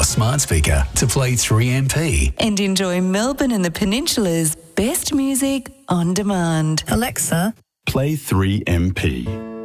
smart speaker to play 3MP. And enjoy Melbourne and the Peninsula's best music on demand. Alexa, Play 3MP.